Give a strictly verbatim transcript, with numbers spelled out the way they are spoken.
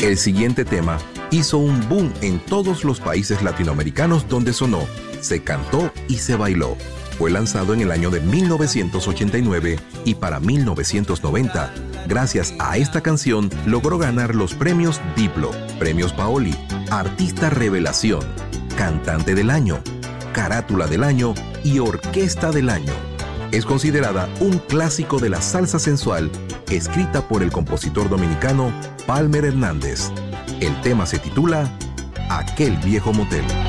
El siguiente tema hizo un boom en todos los países latinoamericanos donde sonó, se cantó y se bailó. Fue lanzado en el año de mil novecientos ochenta y nueve y para mil novecientos noventa, gracias a esta canción, logró ganar los premios Diplo, Premios Paoli, Artista Revelación, Cantante del Año, Carátula del Año y Orquesta del Año. Es considerada un clásico de la salsa sensual, escrita por el compositor dominicano Palmer Hernández. El tema se titula Aquel Viejo Motel.